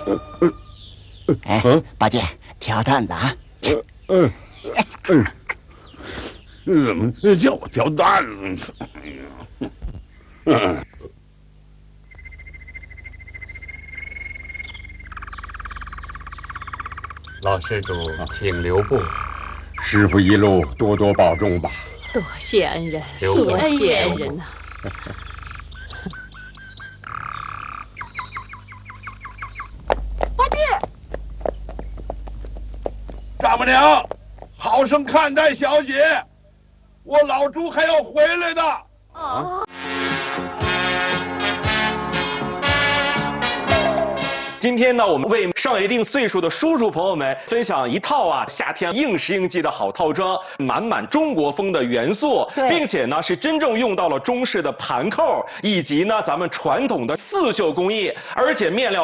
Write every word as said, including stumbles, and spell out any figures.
哎，八戒，挑担子啊！ 嗯嗯嗯，你怎么叫我挑担子？哎呀，嗯。 老施主，请留步。 师傅一路多多保重吧。 多谢恩人， 多多谢恩人呐！ 八戒，丈母娘，好生看待小姐，我老猪还要回来的。啊。 今天呢，我们为上一定岁数的叔叔朋友们分享一套啊夏天应时应季的好套装，满满中国风的元素，并且呢是真正用到了中式的盘扣，以及呢咱们传统的刺绣工艺，而且面料